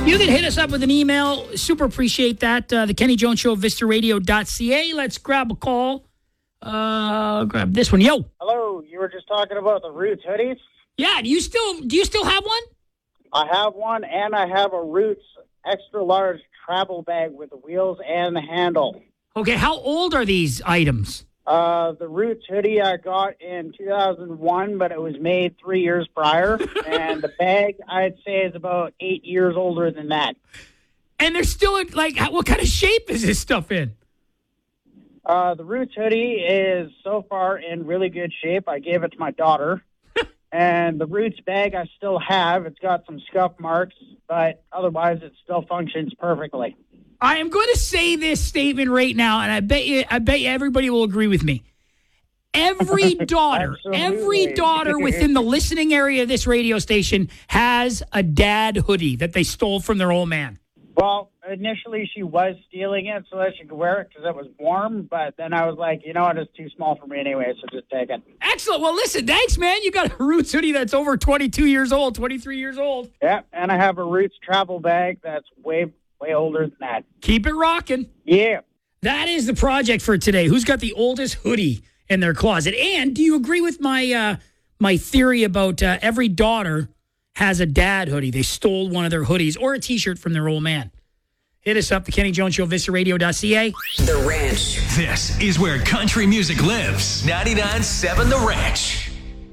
You can hit us up with an email. Super appreciate that. The Kenny Jones Show, vistaradio.ca. Let's grab a call. Grab this one. Yo. Hello. You were just talking about the Roots hoodies. Yeah. Do you still have one? I have one, and I have a Roots extra large travel bag with the wheels and the handle. Okay. How old are these items? The Roots hoodie I got in 2001, but it was made 3 years prior. And the bag, I'd say, is about 8 years older than that. And they're still in, like, what kind of shape is this stuff in? The Roots hoodie is so far in really good shape. I gave it to my daughter. And the Roots bag I still have. It's got some scuff marks, but otherwise it still functions perfectly. I am going to say this statement right now, and I bet you everybody will agree with me. Every daughter within the listening area of this radio station has a dad hoodie that they stole from their old man. Well, initially she was stealing it so that she could wear it because it was warm, but then I was like, you know what, it's too small for me anyway, so just take it. Excellent. Well, listen, thanks, man. You got a Roots hoodie that's over 22 years old, 23 years old. Yeah, and I have a Roots travel bag that's way older than that. Keep it rocking. Yeah. That is the project for today. Who's got the oldest hoodie in their closet? And do you agree with my my theory about every daughter has a dad hoodie? They stole one of their hoodies or a T-shirt from their old man. Hit us up, the Kenny Jones Show, vistaradio.ca. The Ranch. This is where country music lives. 99.7 The Ranch.